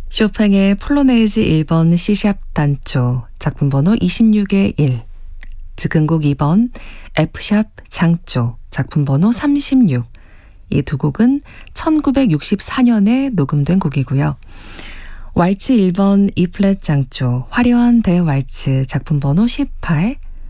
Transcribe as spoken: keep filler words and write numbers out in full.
쇼팽의 폴로네이즈 일 번 C샵 단조 작품 번호 이십육의 일, 즉흥곡 이 번 F샵 장조 작품 번호 삼십육. 이 두 곡은 천구백육십사 년에 녹음된 곡이고요. 왈츠 일 번 E플랫 장조 화려한 대왈츠 작품 번호 십팔,